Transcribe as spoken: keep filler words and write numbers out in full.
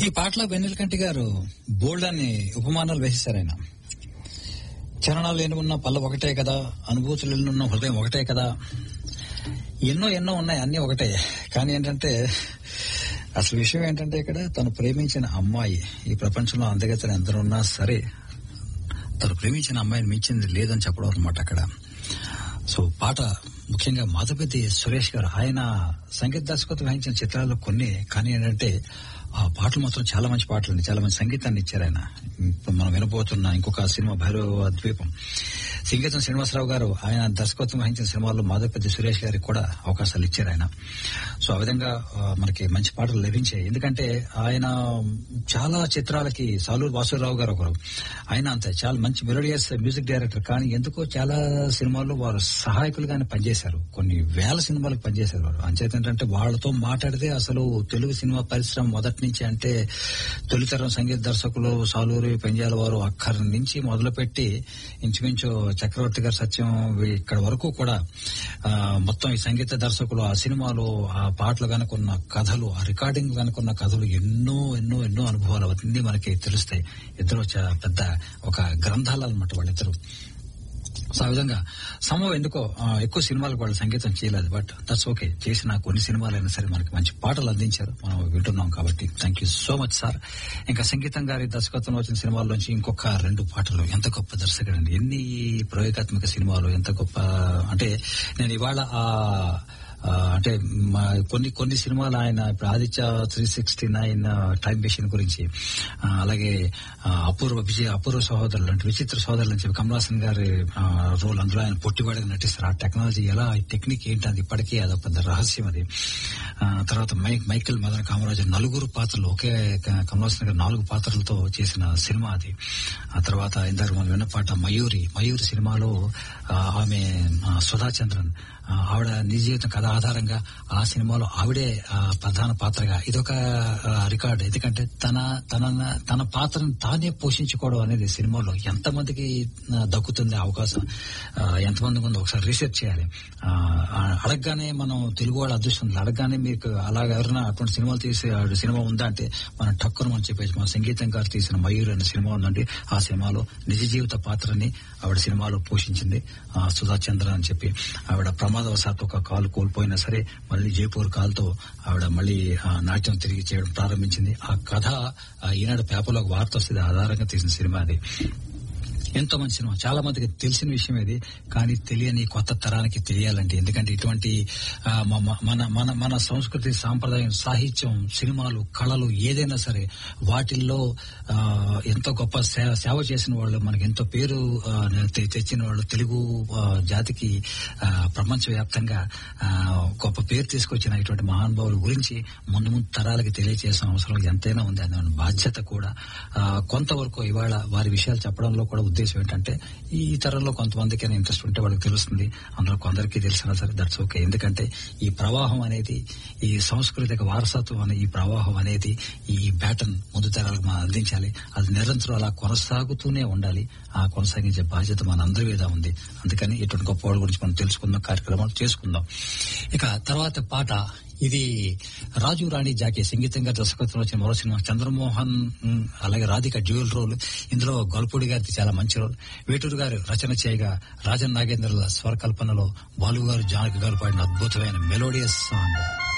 ఈ పాటలో వెన్నెలకంటి గారు బోల్డ్ అని ఉపమానాలు వేసేశారు. ఆయన చరణాలు ఎన్నుకున్న పల్ల ఒకటే కదా, అనుభూతులు ఎన్నున్న హృదయం ఒకటే కదా, ఎన్నో ఎన్నో ఉన్నాయి, అన్ని ఒకటే. కానీ ఏంటంటే అసలు విషయం ఏంటంటే ఇక్కడ తను ప్రేమించిన అమ్మాయి ఈ ప్రపంచంలో అందగతలు ఎందరున్నా సరే తను ప్రేమించిన అమ్మాయిని మించింది లేదని చెప్పడం అనమాట అక్కడ. సో పాట ముఖ్యంగా మాధవపెద్ది సురేష్ గారు ఆయన సంగీత దర్శకత్వం వహించిన చిత్రాల్లో కొన్ని, కానీ ఏంటంటే ఆ పాటలు మాత్రం చాలా మంచి పాటలు, చాలా మంచి సంగీతాన్ని ఇచ్చారు ఆయన. ఇప్పుడు మనం వినబోతున్న ఇంకొక సినిమా భైరవ ద్వీపం, సంగీతం శ్రీనివాసరావు గారు ఆయన దర్శకత్వం వహించిన సినిమాల్లో మాధవపెద్ది సురేష్ గారికి కూడా అవకాశాలు ఇచ్చారు ఆయన. సో ఆ విధంగా మనకి మంచి పాటలు లభించాయి. ఎందుకంటే ఆయన చాలా చిత్రాలకి, సాలూరు వాసురావు గారు ఒకరు, ఆయన అంతే చాలా మంచి మెలోడియస్ మ్యూజిక్ డైరెక్టర్, కానీ ఎందుకో చాలా సినిమాల్లో వారు సహాయకులుగానే పనిచేశారు. కొన్ని వేల సినిమాలకు పనిచేశారు వారు. అంచేత ఏంటంటే వాళ్ళతో మాట్లాడితే అసలు తెలుగు సినిమా పరిశ్రమ మొదటి నుంచి, అంటే తొలితరం సంగీత దర్శకులు సాలూరు పెంజాల వారు అక్కడి నుంచి మొదలుపెట్టి ఇంచుమించు చక్రవర్తి గారి సత్యం ఇక్కడ వరకు కూడా మొత్తం ఈ సంగీత దర్శకులు ఆ సినిమాలు, ఆ పాటలు కనుకున్న కథలు, ఆ రికార్డింగ్ కనుకున్న కథలు, ఎన్నో ఎన్నో ఎన్నో అనుభవాలు అవన్నీ మనకి తెలుస్తాయి. ఇద్దరు పెద్ద ఒక గ్రంథాలు అన్నమాట వాళ్ళిద్దరు. సో ఆ విధంగా సమయం ఎందుకో ఎక్కువ సినిమాలకు వాళ్ళు సంగీతం చేయలేదు, బట్ దట్స్ ఓకే. చేసిన కొన్ని సినిమాలైనా సరే మనకి మంచి పాటలు అందించారు, మనం వింటున్నాం కాబట్టి thank you so much sir. ఇంకా సంగీతం గారి దర్శకత్వంలో వచ్చిన సినిమాల్లోంచి ఇంకొక రెండు పాటలు, ఎంత గొప్ప దర్శకుడు అండి, ఎన్ని ప్రయోగాత్మక సినిమాలు, ఎంత గొప్ప. అంటే నేను ఇవాళ ఆ అంటే కొన్ని కొన్ని సినిమాలు ఆయన ఇప్పుడు Aditya three sixty nine time machine గురించి, అలాగే అపూర్వ విజయ అపూర్వ సహోదరులు అంటే విచిత్ర సహోదరులు అని చెప్పి కమలాసన్ గారి రోల్, అందులో ఆయన పొట్టివాడిగా నటిస్తారు. ఆ టెక్నాలజీ ఎలా, ఈ టెక్నిక్ ఏంటి అది ఇప్పటికీ అదొక పెద్ద రహస్యం అది. తర్వాత మైక్ మైకేల్ మదన కామరాజు నలుగురు పాత్రలు, ఒకే కమలాసన్ గారు నాలుగు పాత్రలతో చేసిన సినిమా అది. ఆ తర్వాత ఇందాక మనం విన్న పాట మయూరి, మయూరి సినిమాలో ఆమె సుధాచంద్రన్, ఆవిడ నిజ జీవితం కథ ఆధారంగా ఆ సినిమాలో ఆవిడే ప్రధాన పాత్రగా, ఇదొక రికార్డు. ఎందుకంటే తన తన తన పాత్రను తానే పోషించుకోవడం అనేది సినిమాలో ఎంతమందికి దక్కుతుంది అవకాశం, ఎంతమంది ముందు ఒకసారి రీసెర్చ్ చేయాలి. అడగగానే మనం తెలుగు వాళ్ళ అదృష్టం, అడగగానే మీకు అలాగ ఎవరైనా అటువంటి సినిమాలు తీసే సినిమా ఉందా అంటే మనం టక్కును మనం చెప్పేసి, మన సంగీతం గారు తీసిన మయూర్ అనే సినిమా ఉందండి. ఆ సినిమాలో నిజ జీవిత పాత్రని ఆవిడ సినిమాలో పోషించింది సుధాచంద్ర అని చెప్పి. ఆవిడ ప్రమాదవశాత్తు ఒక కాలు కోల్పోయినా సరే మళ్ళీ జైపూర్ కాల్తో ఆవిడ మళ్ళీ నాట్యం తిరిగి చేయడం ప్రారంభించింది. ఆ కథ ఈనాడు పేపర్లో ఒక వార్త వస్తుంది, ఆధారంగా తీసిన సినిమా అది. ఎంతో మంచి సినిమా, చాలా మందికి తెలిసిన విషయం ఇది, కానీ తెలియని కొత్త తరానికి తెలియాలంటే, ఎందుకంటే ఇటువంటి మన మన మన సంస్కృతి, సాంప్రదాయం, సాహిత్యం, సినిమాలు, కళలు ఏదైనా సరే వాటిల్లో ఎంతో గొప్ప సేవ చేసిన వాళ్ళు, మనకి ఎంతో పేరు తెచ్చిన వాళ్ళు, తెలుగు జాతికి ప్రపంచవ్యాప్తంగా గొప్ప పేరు తీసుకొచ్చిన ఇటువంటి మహానుభావుల గురించి ముందు ముందు తరాలకి తెలియజేసిన అవసరం ఎంతైనా ఉంది. అది బాధ్యత కూడా. కొంతవరకు ఇవాళ వారి విషయాలు చెప్పడంలో కూడా ఉద్దేశం ఏంటంటే ఈ తరంలో కొంతమందికైనా ఇంట్రెస్ట్ ఉంటే వాళ్ళకి తెలుస్తుంది, అందులో కొందరికి తెలిసినా సరే దట్స్ ఓకే. ఎందుకంటే ఈ ప్రవాహం అనేది, ఈ సాంస్కృతిక వారసత్వం అనే ఈ ప్రవాహం అనేది, ఈ బ్యాటన్ ముందు తరాలకు మనం అందించాలి. అది నిరంతరం అలా కొనసాగుతూనే ఉండాలి. ఆ కొనసాగించే బాధ్యత మన అందరి మీద ఉంది. అందుకని ఇటువంటి గొప్ప వాళ్ళ గురించి మనం తెలుసుకుందాం, కార్యక్రమాలు చేసుకుందాం. ఇక తర్వాత పాట, ఇది రాజు రాణి జాకీ సంగీతంగా దర్శకత్వంలో వచ్చిన మరో సినిమా. చంద్రమోహన్ అలాగే రాధిక డ్యూయల్ రోల్. ఇందులో గొల్పూడి గారిది చాలా మంచి రోల్. వేటూరు గారు రచన చేయగా రాజన్ నాగేంద్రల స్వరకల్పనలో బాలు గారు, జానకి గారు పాడిన అద్భుతమైన మెలోడియస్ సాంగ్.